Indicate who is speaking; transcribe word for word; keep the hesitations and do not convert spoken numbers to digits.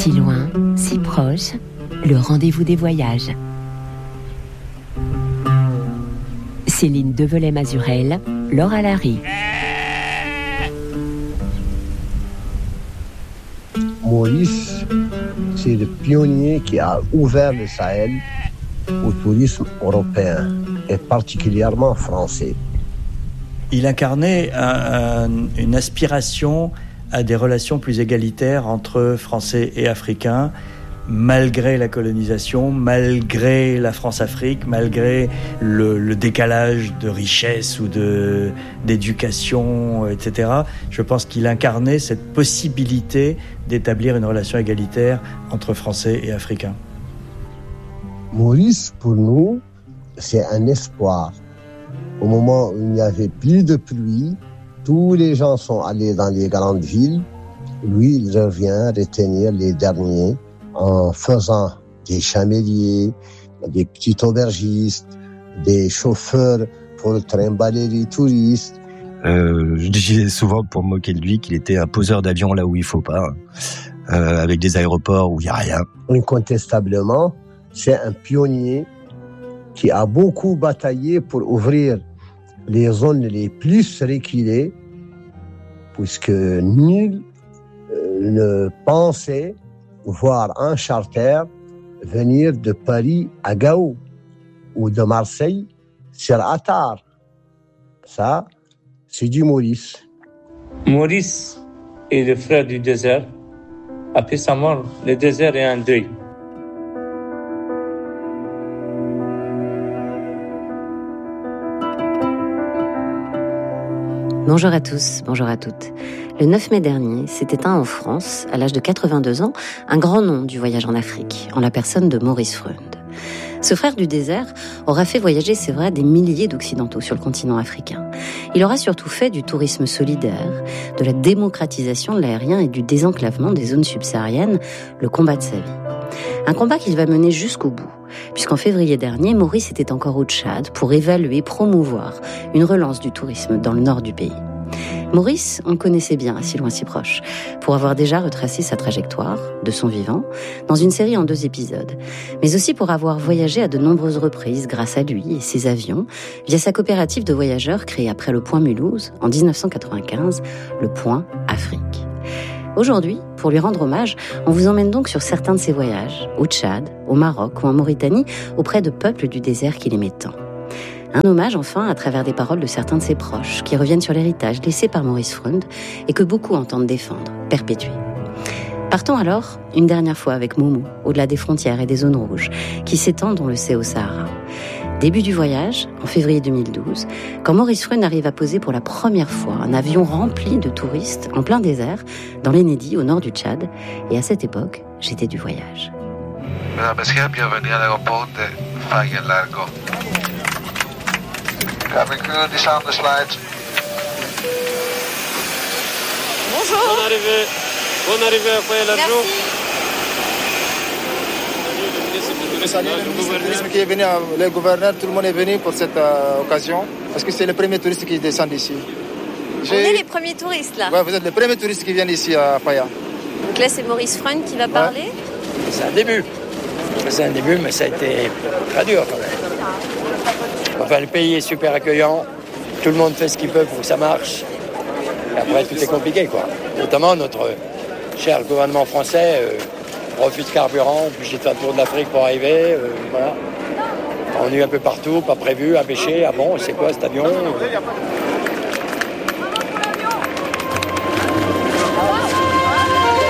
Speaker 1: Si loin, si proche, le rendez-vous des voyages. Céline Develay-Mazurel, Laura Larry.
Speaker 2: Maurice, c'est le pionnier qui a ouvert le Sahel au tourisme européen et particulièrement français.
Speaker 3: Il incarnait un, un, une aspiration à des relations plus égalitaires entre Français et Africains, malgré la colonisation, malgré la France-Afrique, malgré le, le décalage de richesse ou de, d'éducation, et cetera. Je pense qu'il incarnait cette possibilité d'établir une relation égalitaire entre Français et Africains.
Speaker 2: Maurice, pour nous, c'est un espoir. Au moment où il n'y avait plus de pluie, tous les gens sont allés dans les grandes villes. Lui, il revient retenir les derniers en faisant des chameliers, des petits aubergistes, des chauffeurs pour trimballer les touristes.
Speaker 4: Euh, je disais souvent pour me moquer de lui qu'il était un poseur d'avion là où il faut pas, euh, avec des aéroports où il y a rien.
Speaker 2: Incontestablement, c'est un pionnier qui a beaucoup bataillé pour ouvrir les zones les plus reculées, puisque nul euh, ne pensait voir un charter venir de Paris à Gao ou de Marseille sur Attar. Ça, c'est du Maurice.
Speaker 5: Maurice est le frère du désert. Après sa mort, le désert est en deuil.
Speaker 1: Bonjour à tous, bonjour à toutes. Le neuf mai dernier s'est éteint en France, à l'âge de quatre-vingt-deux ans, un grand nom du voyage en Afrique, en la personne de Maurice Freund. Ce frère du désert aura fait voyager, c'est vrai, des milliers d'Occidentaux sur le continent africain. Il aura surtout fait du tourisme solidaire, de la démocratisation de l'aérien et du désenclavement des zones subsahariennes, le combat de sa vie. Un combat qu'il va mener jusqu'au bout, puisqu'en février dernier, Maurice était encore au Tchad pour évaluer, promouvoir une relance du tourisme dans le nord du pays. Maurice, on le connaissait bien, à si loin si proche, pour avoir déjà retracé sa trajectoire, de son vivant, dans une série en deux épisodes, mais aussi pour avoir voyagé à de nombreuses reprises grâce à lui et ses avions, via sa coopérative de voyageurs créée après le Point Mulhouse, en dix-neuf cent quatre-vingt-quinze, le Point Afrique. Aujourd'hui, pour lui rendre hommage, on vous emmène donc sur certains de ses voyages, au Tchad, au Maroc ou en Mauritanie, auprès de peuples du désert qu'il aimait tant. Un hommage enfin à travers des paroles de certains de ses proches, qui reviennent sur l'héritage laissé par Maurice Freund et que beaucoup entendent défendre, perpétuer. Partons alors, une dernière fois avec Moumou, au-delà des frontières et des zones rouges, qui s'étendent, on le sait, au Sahara. Début du voyage, en février deux mille douze, quand Maurice Freund arrive à poser pour la première fois un avion rempli de touristes en plein désert, dans l'Enedi, au nord du Tchad. Et à cette époque, j'étais du voyage.
Speaker 6: Mesdames, Messieurs, bienvenue à l'aéroport de Faya Largo. Cabin crew, descend the slides.
Speaker 7: Bonjour. Bonne arrivée. Bonne arrivée à Faya Largo.
Speaker 8: Salut le ministre du Tourisme qui est venu, le gouverneur, tout le monde est venu pour cette euh, occasion, parce que c'est le premier touriste qui descend ici.
Speaker 9: J'ai... On est les premiers touristes là.
Speaker 8: Ouais, vous êtes les premiers touristes qui viennent ici à Faya.
Speaker 9: Donc là c'est Maurice Freund qui va parler.
Speaker 10: Ouais. C'est un début. C'est un début, mais ça a été très dur quand même. Enfin, le pays est super accueillant, tout le monde fait ce qu'il peut pour que ça marche. Et après, tout est compliqué, quoi. Notamment notre cher gouvernement français. Euh, refus de carburant, puis j'ai fait un tour de l'Afrique pour arriver, euh, voilà. On est un peu partout, pas prévu, à pêcher, ah bon, c'est quoi cet avion ?